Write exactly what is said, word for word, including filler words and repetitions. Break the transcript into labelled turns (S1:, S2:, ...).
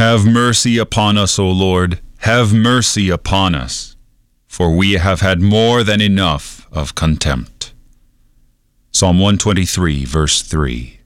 S1: Have mercy upon us, O Lord, have mercy upon us, for we have had more than enough of contempt. Psalm one twenty-three, verse three.